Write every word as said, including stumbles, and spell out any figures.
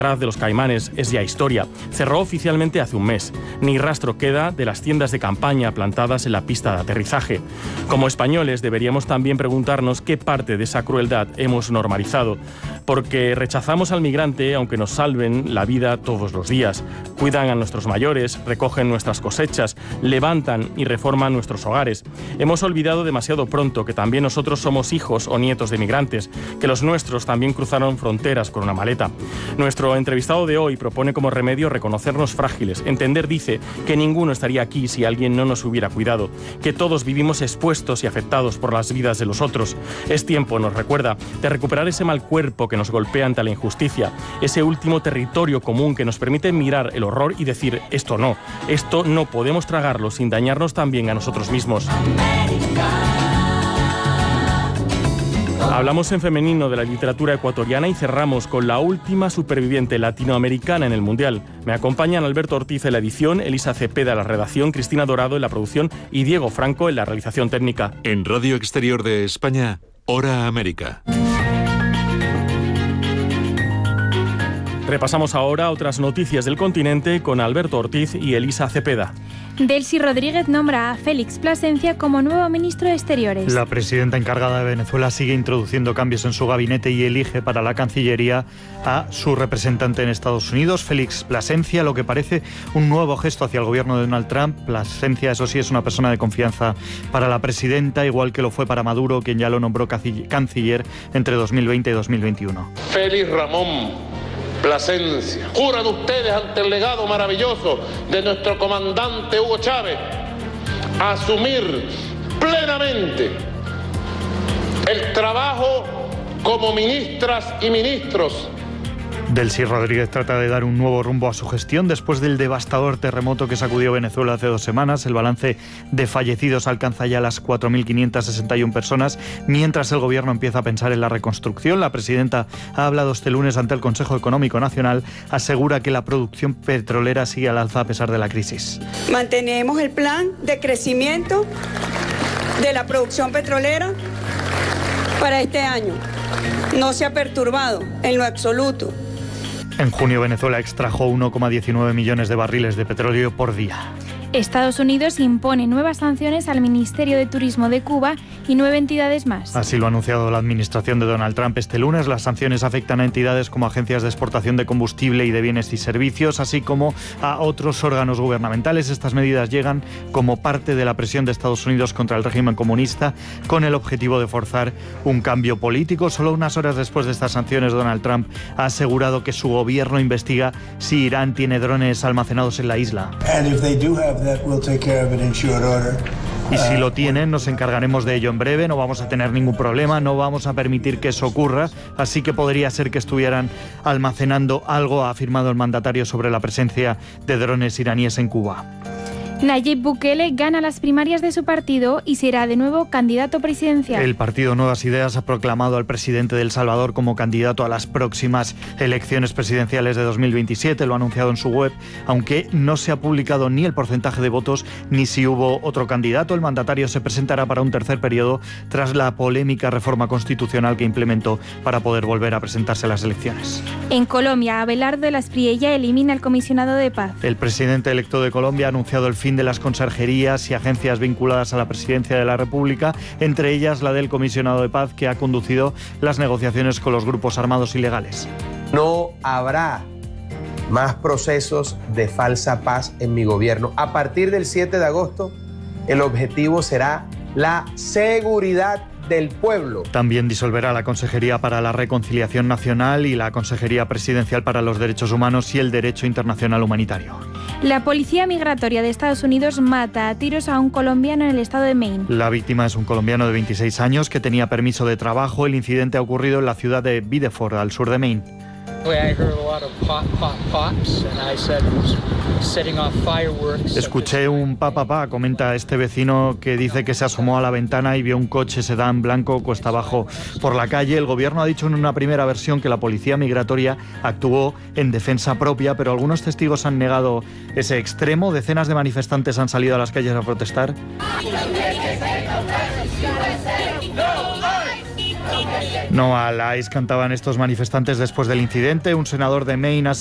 de los Caimanes es ya historia. Cerró oficialmente hace un mes. Ni rastro queda de las tiendas de campaña plantadas en la pista de aterrizaje. Como españoles deberíamos también preguntarnos qué parte de esa crueldad hemos normalizado. Porque rechazamos al migrante aunque nos salven la vida todos los días. Cuidan a nuestros mayores, recogen nuestras cosechas, levantan y reforman nuestros hogares. Hemos olvidado demasiado pronto que también nosotros somos hijos o nietos de migrantes, que los nuestros también cruzaron fronteras con una maleta. Nuestro entrevistado de hoy propone como remedio reconocernos frágiles. Entender, dice, que ninguno estaría aquí si alguien no nos hubiera cuidado, que todos vivimos expuestos y afectados por las vidas de los otros. Es tiempo, nos recuerda, de recuperar ese mal cuerpo que nos golpea ante la injusticia, ese último territorio común que nos permite mirar el horror y decir, esto no, esto no podemos tragarlo sin dañarnos también a nosotros mismos. Hablamos en femenino de la literatura ecuatoriana y cerramos con la última superviviente latinoamericana en el Mundial. Me acompañan Alberto Ortiz en la edición, Elisa Cepeda en la redacción, Cristina Dorado en la producción y Diego Franco en la realización técnica. En Radio Exterior de España, Hora América. Repasamos ahora otras noticias del continente con Alberto Ortiz y Elisa Cepeda. Delcy Rodríguez nombra a Félix Plasencia como nuevo ministro de Exteriores. La presidenta encargada de Venezuela sigue introduciendo cambios en su gabinete y elige para la Cancillería a su representante en Estados Unidos, Félix Plasencia, lo que parece un nuevo gesto hacia el gobierno de Donald Trump. Plasencia, eso sí, es una persona de confianza para la presidenta, igual que lo fue para Maduro, quien ya lo nombró canciller entre dos mil veinte y dos mil veintiuno. Félix Ramón Plasencia, juran ustedes ante el legado maravilloso de nuestro comandante Hugo Chávez asumir plenamente el trabajo como ministras y ministros. Delcy Rodríguez trata de dar un nuevo rumbo a su gestión después del devastador terremoto que sacudió Venezuela hace dos semanas. El balance de fallecidos alcanza ya las cuatro mil quinientas sesenta y una personas, mientras el gobierno empieza a pensar en la reconstrucción. La presidenta ha hablado este lunes ante el Consejo Económico Nacional, asegura que la producción petrolera sigue al alza a pesar de la crisis. Mantenemos el plan de crecimiento de la producción petrolera para este año. No se ha perturbado en lo absoluto. En junio, Venezuela extrajo uno coma diecinueve millones de barriles de petróleo por día. Estados Unidos impone nuevas sanciones al Ministerio de Turismo de Cuba y nueve entidades más. Así lo ha anunciado la administración de Donald Trump este lunes. Las sanciones afectan a entidades como agencias de exportación de combustible y de bienes y servicios, así como a otros órganos gubernamentales. Estas medidas llegan como parte de la presión de Estados Unidos contra el régimen comunista, con el objetivo de forzar un cambio político. Solo unas horas después de estas sanciones, Donald Trump ha asegurado que su gobierno investiga si Irán tiene drones almacenados en la isla. Y si lo tienen, nos encargaremos de ello en breve, no vamos a tener ningún problema, no vamos a permitir que eso ocurra, así que podría ser que estuvieran almacenando algo, ha afirmado el mandatario sobre la presencia de drones iraníes en Cuba. Nayib Bukele gana las primarias de su partido y será de nuevo candidato presidencial. El partido Nuevas Ideas ha proclamado al presidente de El Salvador como candidato a las próximas elecciones presidenciales de dos mil veintisiete. Lo ha anunciado en su web, aunque no se ha publicado ni el porcentaje de votos ni si hubo otro candidato. El mandatario se presentará para un tercer periodo tras la polémica reforma constitucional que implementó para poder volver a presentarse a las elecciones. En Colombia, Abelardo de la Espriella elimina al comisionado de paz. El presidente electo de Colombia ha anunciado el fin de las conserjerías y agencias vinculadas a la presidencia de la República, entre ellas la del comisionado de paz, que ha conducido las negociaciones con los grupos armados ilegales. No habrá más procesos de falsa paz en mi gobierno. A partir del siete de agosto, el objetivo será la seguridad del pueblo. También disolverá la Consejería para la Reconciliación Nacional y la Consejería Presidencial para los Derechos Humanos y el Derecho Internacional Humanitario. La Policía Migratoria de Estados Unidos mata a tiros a un colombiano en el estado de Maine. La víctima es un colombiano de veintiséis años que tenía permiso de trabajo. El incidente ha ocurrido en la ciudad de Biddeford, al sur de Maine. Escuché un pa pa pa, comenta este vecino que dice que se asomó a la ventana y vio un coche sedán blanco cuesta abajo por la calle. El gobierno ha dicho en una primera versión que la policía migratoria actuó en defensa propia, pero algunos testigos han negado ese extremo. Decenas de manifestantes han salido a las calles a protestar. No al ICE cantaban estos manifestantes después del incidente. Un senador de Maine